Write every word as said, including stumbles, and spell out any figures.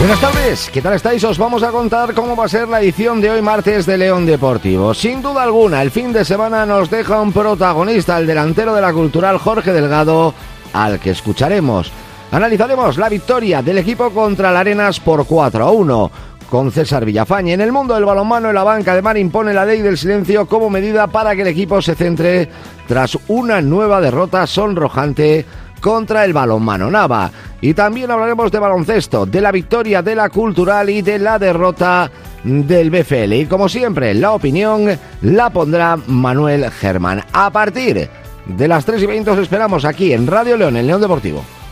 Buenas tardes, ¿qué tal estáis? Os vamos a contar cómo va a ser la edición de hoy martes de León Deportivo. Sin duda alguna, el fin de semana nos deja un protagonista, el delantero de la Cultural Jorge Delgado, al que escucharemos. Analizaremos la victoria del equipo contra el Arenas por cuatro a uno. Con César Villafañe. En el mundo del balonmano, en la banca de Mar impone la ley del silencio como medida para que el equipo se centre tras una nueva derrota sonrojante contra el balonmano Nava. Y también hablaremos de baloncesto, de la victoria de la Cultural y de la derrota del B F L. Y como siempre, la opinión la pondrá Manuel Germán. A partir de las tres y veinte os esperamos aquí en Radio León, en León Deportivo.